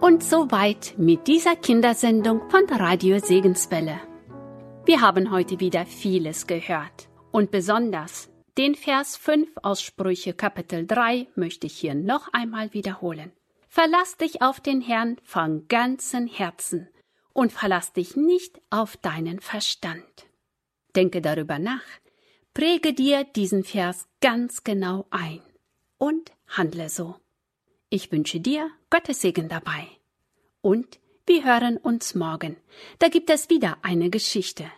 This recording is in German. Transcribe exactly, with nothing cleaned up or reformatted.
Und soweit mit dieser Kindersendung von Radio Segenswelle. Wir haben heute wieder vieles gehört. Und besonders den Vers fünf aus Sprüche Kapitel drei möchte ich hier noch einmal wiederholen. Verlass dich auf den Herrn von ganzem Herzen und verlass dich nicht auf deinen Verstand. Denke darüber nach, präge dir diesen Vers ganz genau ein und handle so. Ich wünsche dir Gottes Segen dabei. Und wir hören uns morgen. Da gibt es wieder eine Geschichte.